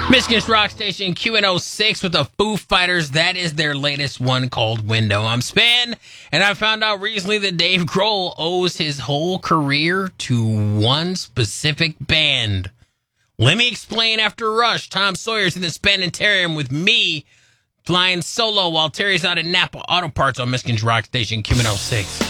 Michigan's Rock Station QN06 with the Foo Fighters. That is their latest one called Window. I'm Span, and I found out recently that Dave Grohl owes his whole career to one specific band. Let me explain after Rush. Tom Sawyer's in the Spanitarium with me flying solo while Terry's out at Napa Auto Parts on Michigan's Rock Station QN06.